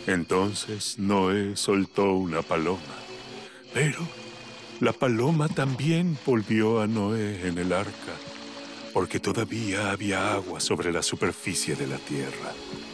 Entonces Noé soltó una paloma, pero la paloma también volvió a Noé en el arca, porque todavía había agua sobre la superficie de la tierra.